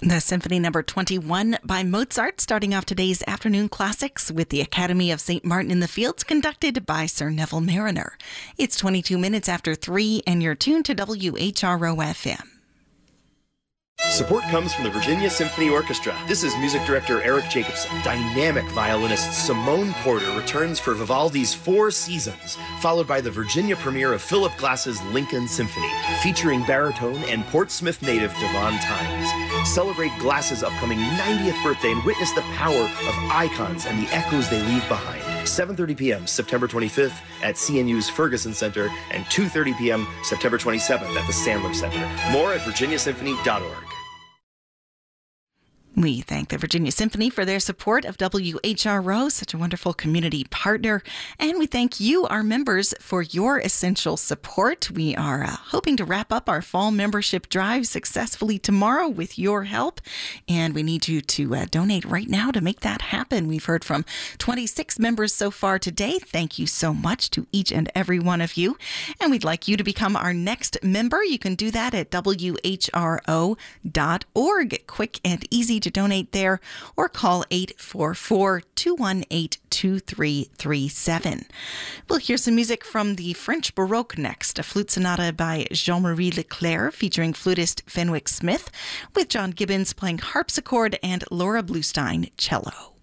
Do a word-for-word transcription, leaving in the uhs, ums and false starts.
The Symphony Number twenty-one by Mozart, starting off today's afternoon classics with the Academy of Saint Martin in the Fields, conducted by Sir Neville Marriner. It's twenty-two minutes after three, and you're tuned to W H R O F M. Support comes from the Virginia Symphony Orchestra. This is music director Eric Jacobson. Dynamic violinist Simone Porter returns for Vivaldi's Four Seasons, followed by the Virginia premiere of Philip Glass's Lincoln Symphony, featuring baritone and Portsmouth native Devon Tynes. Celebrate Glass's upcoming ninetieth birthday and witness the power of icons and the echoes they leave behind. seven thirty p.m. September twenty-fifth at C N U's Ferguson Center and two thirty p.m. September twenty-seventh at the Sandler Center. More at virginia symphony dot org. We thank the Virginia Symphony for their support of W H R O, such a wonderful community partner. And we thank you, our members, for your essential support. We are uh, hoping to wrap up our fall membership drive successfully tomorrow with your help. And we need you to uh, donate right now to make that happen. We've heard from twenty-six members so far today. Thank you so much to each and every one of you. And we'd like you to become our next member. You can do that at W H R O dot org. Quick and easy to donate there, or call eight four four, two one eight, two three three seven. We'll hear some music from the French Baroque next, a flute sonata by Jean-Marie Leclerc featuring flutist Fenwick Smith, with John Gibbons playing harpsichord and Laura Bluestein cello.